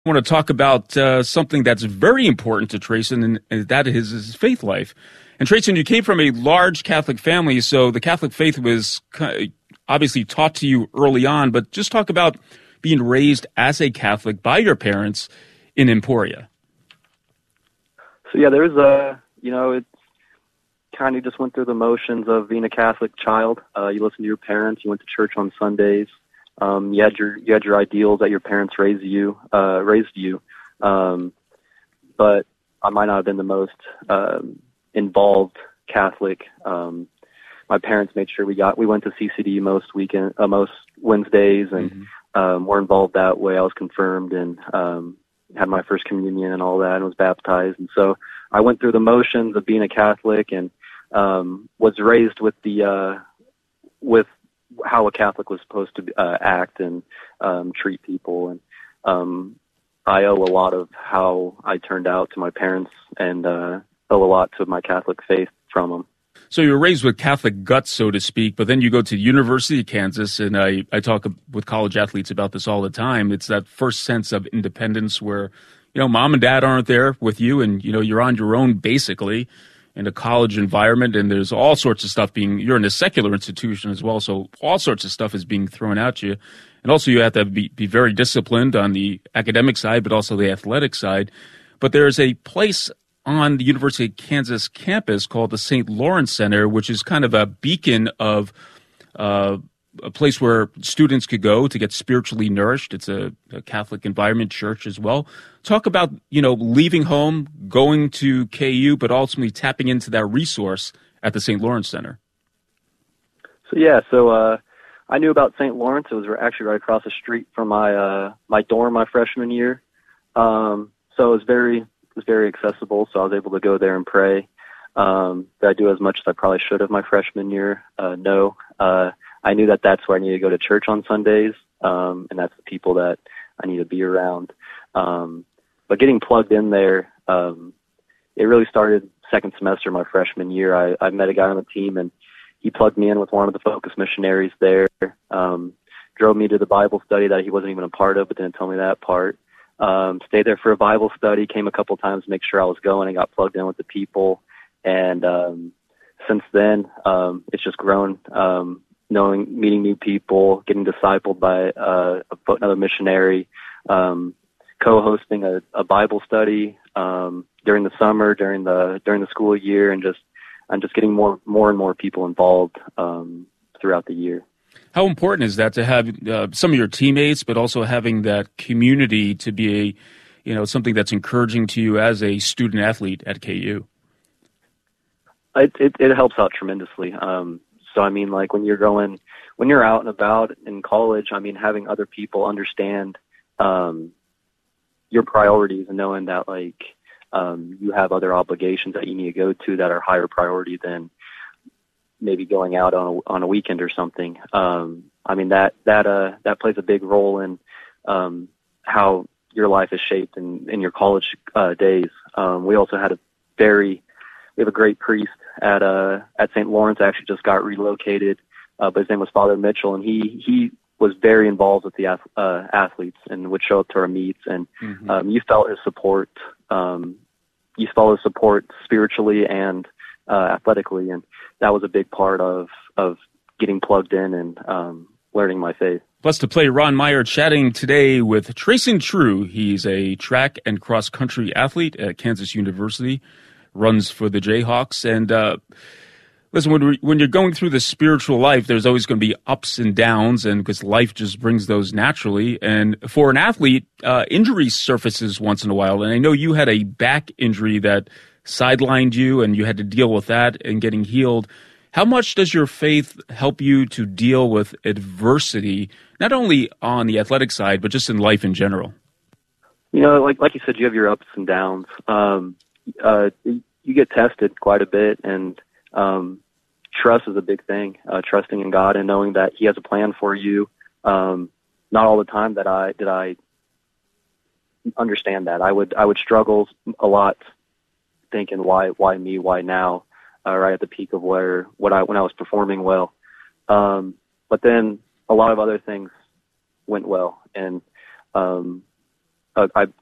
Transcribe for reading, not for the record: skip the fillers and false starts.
want to talk about something that's very important to Trayson, and that is his faith life. And Trayson, you came from a large Catholic family, so the Catholic faith was obviously taught to you early on, but just talk about being raised as a Catholic by your parents in Emporia. So yeah, there's it kind of just went through the motions of being a Catholic child. You listen to your parents, you went to church on Sundays. You had your ideals that your parents raised you. But I might not have been the most involved Catholic. My parents made sure we went to CCD most Wednesdays, and were involved that way. I was confirmed and had my first communion and all that, and was baptized. And so I went through the motions of being a Catholic, and was raised with how a Catholic was supposed to act and treat people. And I owe a lot of how I turned out to my parents, and owe a lot to my Catholic faith from them. So you were raised with Catholic guts, so to speak, but then you go to the University of Kansas, and I talk with college athletes about this all the time. It's that first sense of independence where, mom and dad aren't there with you, and, you're on your own basically in a college environment, and there's all sorts of stuff you're in a secular institution as well, so all sorts of stuff is being thrown at you. And also you have to be very disciplined on the academic side, but also the athletic side. But there's a place on the University of Kansas campus called the St. Lawrence Center, which is kind of a beacon of a place where students could go to get spiritually nourished. It's a Catholic environment, church as well. Talk about, leaving home, going to KU, but ultimately tapping into that resource at the St. Lawrence Center. So I knew about St. Lawrence. It was actually right across the street from my dorm my freshman year. So it was very accessible, so I was able to go there and pray. Did I do as much as I probably should have my freshman year? No. I knew that's where I needed to go to church on Sundays, and that's the people that I need to be around. But getting plugged in there, it really started second semester my freshman year. I met a guy on the team, and he plugged me in with one of the focus missionaries there, drove me to the Bible study that he wasn't even a part of, but didn't tell me that part. Stayed there for a Bible study, came a couple times to make sure I was going, and got plugged in with the people. And since then, it's just grown, meeting new people, getting discipled by another missionary, co-hosting a Bible study during the summer, during the school year, and just getting more and more people involved throughout the year. How important is that to have some of your teammates, but also having that community to be something that's encouraging to you as a student athlete at KU? It helps out tremendously. So I mean, like when you're out and about in college, I mean, having other people understand your priorities and knowing that you have other obligations that you need to go to that are higher priority than maybe going out on a weekend or something. I mean, that plays a big role in how your life is shaped in your college days. We also had we have a great priest at St. Lawrence. Actually just got relocated, but his name was Father Mitchell, and he was very involved with the athletes and would show up to our meets, and you felt his support. You felt his support spiritually and athletically, and that was a big part of getting plugged in and learning my faith. Blessed to play Ron Meyer chatting today with Trayson True. He's a track and cross-country athlete at Kansas University, runs for the Jayhawks. And listen, when you're going through the spiritual life, there's always going to be ups and downs, and because life just brings those naturally. And for an athlete, injury surfaces once in a while. And I know you had a back injury that sidelined you, and you had to deal with that and getting healed. How much does your faith help you to deal with adversity, not only on the athletic side, but just in life in general? Like you said, you have your ups and downs. You get tested quite a bit, and trust is a big thing. Trusting in God and knowing that He has a plan for you. Not all the time did I understand that. I would struggle a lot, thinking why me, why now, right at the peak of when I was performing well. But then a lot of other things went well, and I